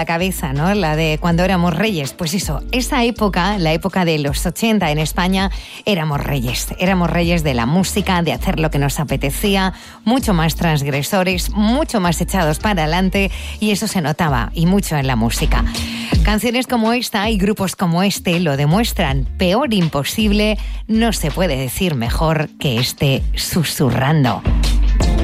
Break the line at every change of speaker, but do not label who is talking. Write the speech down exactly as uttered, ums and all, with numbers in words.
La cabeza, ¿no? La de cuando éramos reyes. Pues eso, esa época, la época de los ochenta en España, éramos reyes. Éramos reyes de la música, de hacer lo que nos apetecía, mucho más transgresores, mucho más echados para adelante, y eso se notaba, y mucho en la música. Canciones como esta y grupos como este lo demuestran. Peor imposible, no se puede decir mejor que este Susurrando.